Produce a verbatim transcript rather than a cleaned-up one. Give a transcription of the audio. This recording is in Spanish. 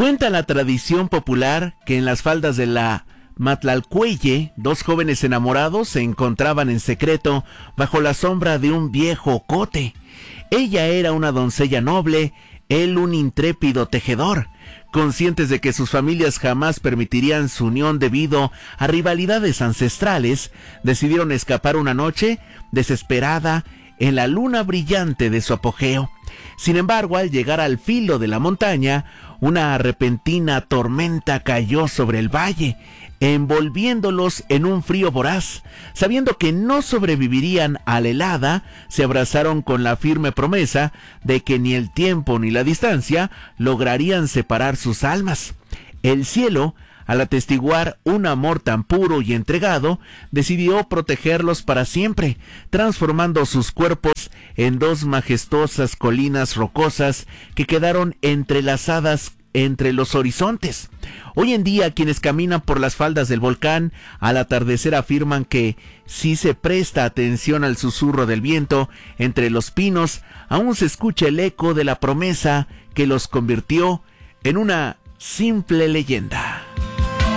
Cuenta la tradición popular que en las faldas de la Matlalcueye, dos jóvenes enamorados se encontraban en secreto bajo la sombra de un viejo ocote. Ella era una doncella noble, él un intrépido tejedor. Conscientes de que sus familias jamás permitirían su unión debido a rivalidades ancestrales, decidieron escapar una noche desesperada en la luna brillante de su apogeo. Sin embargo, al llegar al filo de la montaña, una repentina tormenta cayó sobre el valle, envolviéndolos en un frío voraz. Sabiendo que no sobrevivirían a la helada, se abrazaron con la firme promesa de que ni el tiempo ni la distancia lograrían separar sus almas. El cielo, al atestiguar un amor tan puro y entregado, decidió protegerlos para siempre, transformando sus cuerpos en dos majestuosas colinas rocosas que quedaron entrelazadas entre los horizontes. Hoy en día, quienes caminan por las faldas del volcán al atardecer afirman que si se presta atención al susurro del viento entre los pinos, aún se escucha el eco de la promesa que los convirtió en una simple leyenda.